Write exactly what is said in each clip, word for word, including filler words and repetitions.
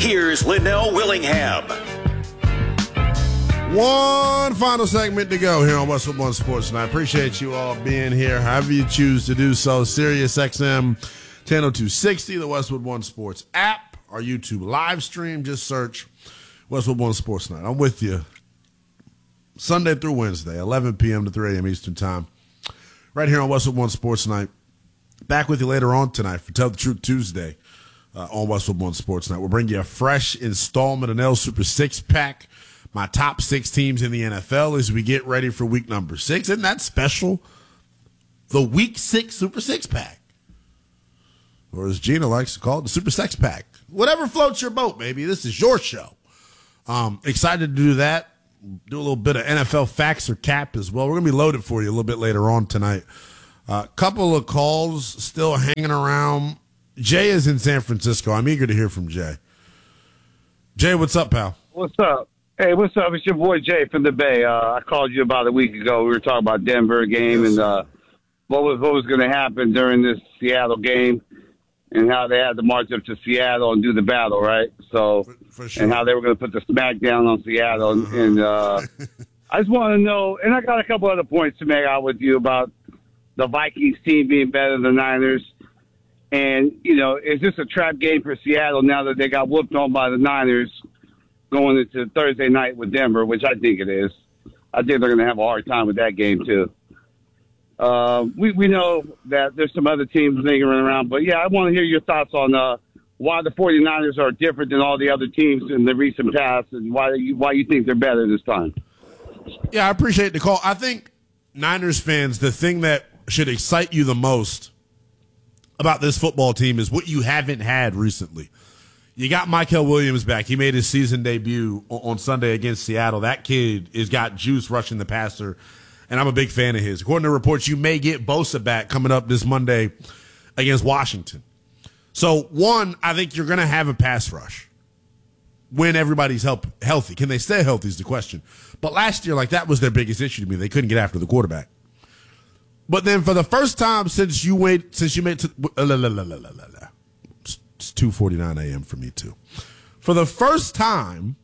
Here's Linnell Willingham. One final segment to go here on Westwood One Sports, and I appreciate you all being here, however you choose to do so. Sirius X M channel two sixty, the Westwood One Sports app, our YouTube live stream. Just search Westwood One Sports Night. I'm with you Sunday through Wednesday, eleven p.m. to three a.m. Eastern Time, right here on Westwood One Sports Night. Back with you later on tonight for Tell the Truth Tuesday uh, on Westwood One Sports Night. We'll bring you a fresh installment of L Super Six Pack. My top six teams in the N F L as we get ready for week number six. Isn't that special? The week six Super Six Pack. Or as Gina likes to call it, the Super Six Pack. Whatever floats your boat, baby. This is your show. Um, excited to do that. Do a little bit of N F L facts or cap as well. We're going to be loaded for you a little bit later on tonight. A uh, couple of calls still hanging around. Jay is in San Francisco. I'm eager to hear from Jay. Jay, what's up, pal? What's up? Hey, what's up? It's your boy Jay from the Bay. Uh, I called you about a week ago. We were talking about Denver game yes. and uh, what was what was going to happen during this Seattle game, and how they had to march up to Seattle and do the battle, right? So, for, for sure. And how they were going to put the smack down on Seattle. And, uh-huh. and uh, I just want to know, and I got a couple other points to make out with you about the Vikings team being better than the Niners. And, you know, is this a trap game for Seattle now that they got whooped on by the Niners going into Thursday night with Denver, which I think it is? I think they're going to have a hard time with that game, too. Uh, we, we know that there's some other teams lingering around, but, yeah, I want to hear your thoughts on uh, why the 49ers are different than all the other teams in the recent past and why you, why you think they're better this time. Yeah, I appreciate the call. I think Niners fans, the thing that should excite you the most about this football team is what you haven't had recently. You got Mykel Williams back. He made his season debut on Sunday against Seattle. That kid has got juice rushing the passer, and I'm a big fan of his. According to reports, you may get Bosa back coming up this Monday against Washington. So, one, I think you're going to have a pass rush when everybody's help, healthy. Can they stay healthy is the question. But last year, like, that was their biggest issue to me. They couldn't get after the quarterback. But then for the first time since you wait, since you made to, uh, la, la, la, la, la, la. It's two forty-nine a.m. for me, too. For the first time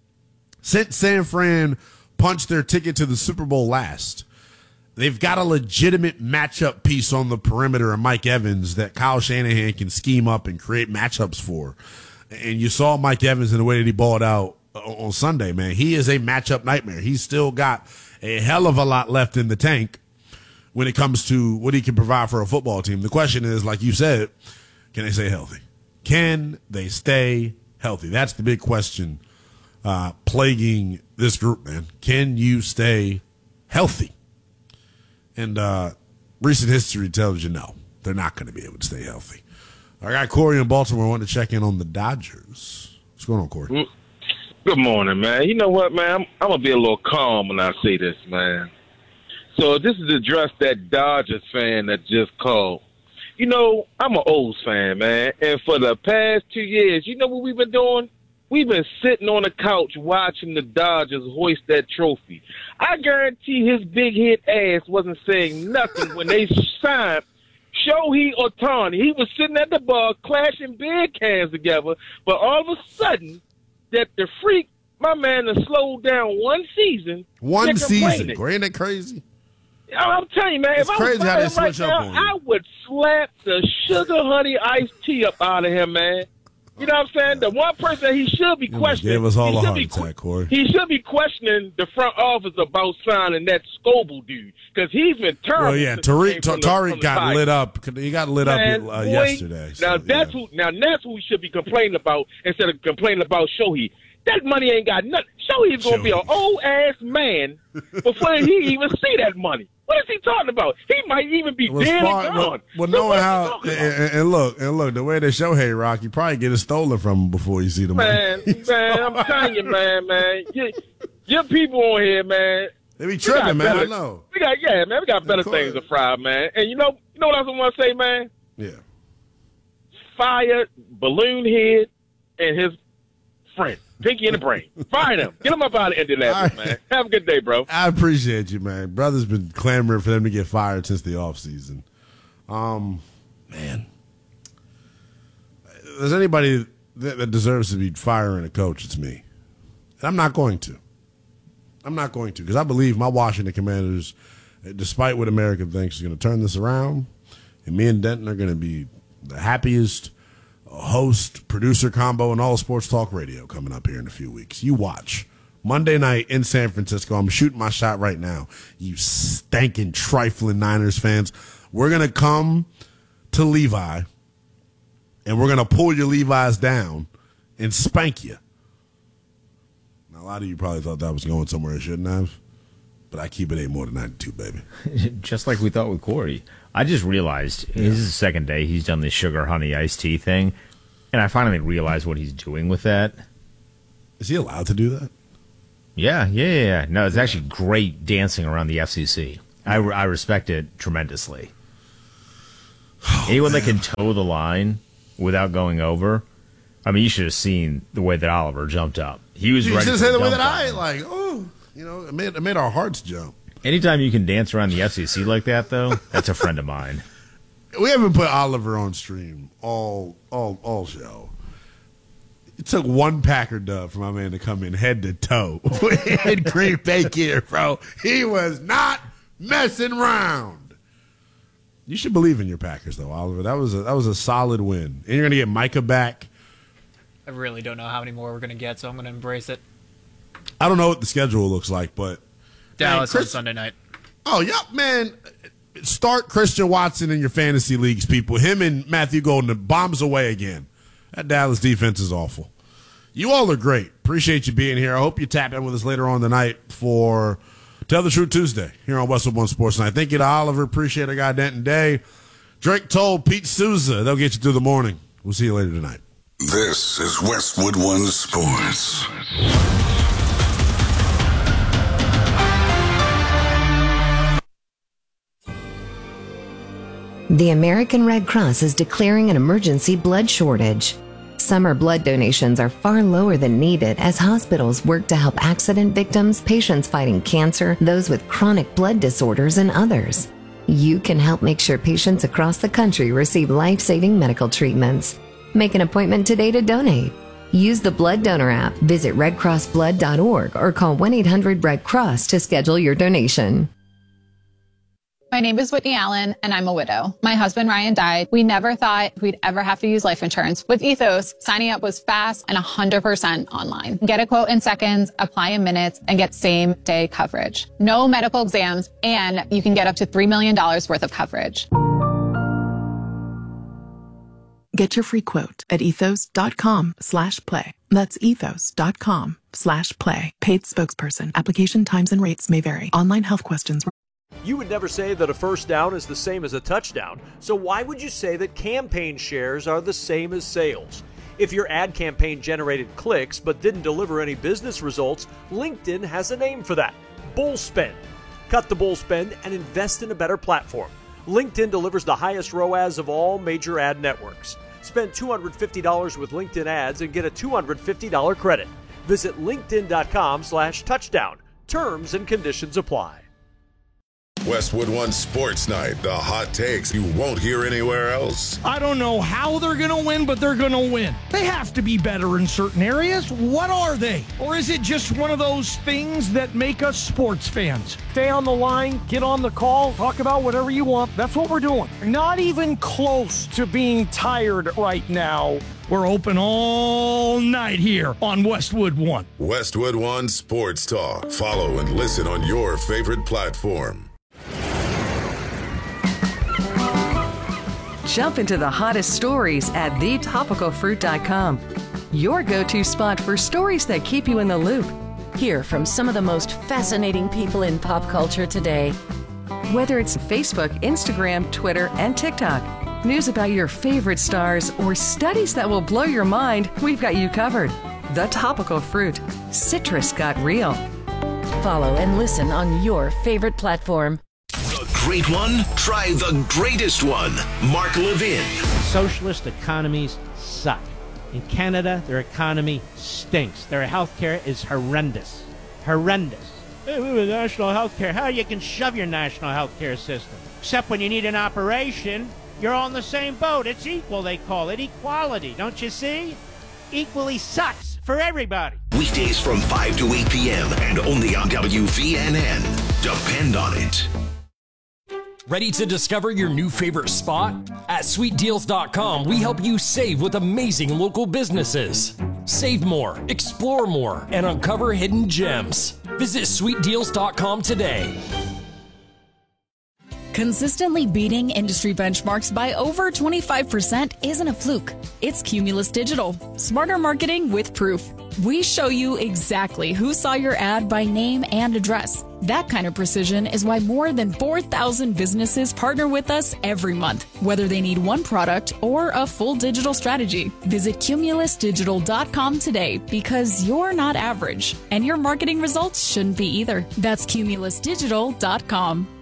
since San Fran punched their ticket to the Super Bowl last, they've got a legitimate matchup piece on the perimeter of Mike Evans that Kyle Shanahan can scheme up and create matchups for. And you saw Mike Evans in the way that he balled out on Sunday, man. He is a matchup nightmare. He's still got a hell of a lot left in the tank when it comes to what he can provide for a football team. The question is, like you said, can they stay healthy? Can they stay healthy? That's the big question uh, plaguing this group, man. Can you stay healthy? And uh, recent history tells you no, they're not going to be able to stay healthy. I got Corey in Baltimore. I want to check in on the Dodgers. What's going on, Corey? Good morning, man. You know what, man? I'm, I'm going to be a little calm when I say this, man. So this is to address that Dodgers fan that just called. You know, I'm an O's fan, man, and for the past two years, you know what we've been doing? We've been sitting on the couch watching the Dodgers hoist that trophy. I guarantee his big head ass wasn't saying nothing when they signed Shohei Ohtani. He was sitting at the bar clashing beer cans together, but all of a sudden, that the freak, my man, has slowed down one season. One season. Ain't that crazy? I'm telling you, man, it's if crazy I how they was switch right up now, on you. I would slap the sugar honey iced tea up out of him, man. You know what I'm saying? The one person that he should be You questioning. gave us all he a should heart be, attack, Corey. He should be questioning the front office about signing that Scoble dude because he's been terrible. Well, yeah, Tariq, Tariq got Tigers. lit up. He got lit Man, up uh, boy, yesterday. Now So, that's yeah. who. Now that's who we should be complaining about instead of complaining about Shohei. That money ain't got nothing. Shohei's gonna Shohei. be an old ass man before he even see that money. What is he talking about? He might even be Well, dead far- and well, gone. well, So knowing what is he how talking and, about? and- and look and look the way they show Hey Rock, you probably get it stolen from him before you see the Man, money. man, I'm telling you, man, man. You, your people on here, man. They be we got tripping, man. better- I know. We got, yeah, man. We got better Of course. things to fry, man. And you know, you know what else I want to say, man? Yeah. Fire Balloon Head and his friend, Pinky in the Brain. Fire them. Get them up out of Indianapolis, All right. man. Have a good day, bro. I appreciate you, man. Brother's been clamoring for them to get fired since the offseason. Um, man. If there's anybody that, that deserves to be firing a coach, it's me. And I'm not going to. I'm not going to because I believe my Washington Commanders, despite what America thinks, is going to turn this around. And me and Denton are going to be the happiest host, producer combo in all sports talk radio coming up here in a few weeks. You watch. Monday night in San Francisco. I'm shooting my shot right now. You stinking, trifling Niners fans. We're going to come to Levi, and we're going to pull your Levi's down and spank you. Now, a lot of you probably thought that was going somewhere it shouldn't have, but I keep it eight more than ninety-two, baby. Just like we thought with Corey. I just realized yeah. This is the second day he's done this sugar honey iced tea thing, and I finally realized what he's doing with that. Is he allowed to do that? Yeah, yeah, yeah. yeah. No, it's actually great dancing around the F C C. I, I respect it tremendously. Oh, Anyone man. that can toe the line without going over, I mean, you should have seen the way that Oliver jumped up. He was you ready to say the way that I, like, oh, you know, it made, it made our hearts jump. Anytime you can dance around the F C C like that, though, that's a friend of mine. We haven't put Oliver on stream all all all show. It took one Packer dub for my man to come in head to toe with Green Bay gear, bro. He was not messing around. You should believe in your Packers, though, Oliver. That was a, that was a solid win. And you're going to get Micah back. I really don't know how many more we're going to get, so I'm going to embrace it. I don't know what the schedule looks like, but Dallas man, Chris, on Sunday night. Oh, yep, man. Start Christian Watson in your fantasy leagues, people. Him and Matthew Golden, the bombs away again. That Dallas defense is awful. You all are great. Appreciate you being here. I hope you tap in with us later on tonight for Tell the Truth Tuesday here on Westwood One Sports Night. Thank you to Oliver. Appreciate our guy Denton Day. Drake Toll, Pete Souza. They'll get you through the morning. We'll see you later tonight. This is Westwood One Sports. The American Red Cross is declaring an emergency blood shortage. Summer blood donations are far lower than needed as hospitals work to help accident victims, patients fighting cancer, those with chronic blood disorders, and others. You can help make sure patients across the country receive life-saving medical treatments. Make an appointment today to donate. Use the Blood Donor app, visit red cross blood dot org, or call one eight hundred red cross to schedule your donation. My name is Whitney Allen, and I'm a widow. My husband, Ryan, died. We never thought we'd ever have to use life insurance. With Ethos, signing up was fast and one hundred percent online. Get a quote in seconds, apply in minutes, and get same-day coverage. No medical exams, and you can get up to three million dollars worth of coverage. Get your free quote at ethos.com slash play. That's ethos.com slash play. Paid spokesperson. Application times and rates may vary. Online health questions. You would never say that a first down is the same as a touchdown, so why would you say that campaign shares are the same as sales? If your ad campaign generated clicks but didn't deliver any business results, LinkedIn has a name for that: bull spend. Cut the bull spend and invest in a better platform. LinkedIn delivers the highest R O A S of all major ad networks. Spend two hundred fifty dollars with LinkedIn ads and get a two hundred fifty dollars credit. Visit linkedin.com slash touchdown. Terms and conditions apply. Westwood One Sports Night, the hot takes you won't hear anywhere else. I don't know how they're going to win, but they're going to win. They have to be better in certain areas. What are they? Or is it just one of those things that make us sports fans? Stay on the line, get on the call, talk about whatever you want. That's what we're doing. Not even close to being tired right now. We're open all night here on Westwood One. Westwood One Sports Talk. Follow and listen on your favorite platform. Jump into the hottest stories at the topical fruit dot com. Your go-to spot for stories that keep you in the loop. Hear from some of the most fascinating people in pop culture today. Whether it's Facebook, Instagram, Twitter, and TikTok, news about your favorite stars, or studies that will blow your mind, we've got you covered. The Topical Fruit. Citrus got real. Follow and listen on your favorite platform. Great one? Try the greatest one. Mark Levin. Socialist economies suck. In Canada, their economy stinks. Their health care is horrendous. Horrendous. Hey, we have national health care. How you can shove your national health care system? Except when you need an operation, you're all in the same boat. It's equal, they call it. Equality. Don't you see? equally sucks for everybody. Weekdays from five to eight p.m. and only on W V N N. Depend on it. Ready to discover your new favorite spot? At sweet deals dot com, we help you save with amazing local businesses. Save more, explore more, and uncover hidden gems. Visit sweet deals dot com today. Consistently beating industry benchmarks by over twenty-five percent isn't a fluke. It's Cumulus Digital. Smarter marketing with proof. We show you exactly who saw your ad by name and address. That kind of precision is why more than four thousand businesses partner with us every month, whether they need one product or a full digital strategy. Visit cumulus digital dot com today because you're not average, and your marketing results shouldn't be either. That's cumulus digital dot com.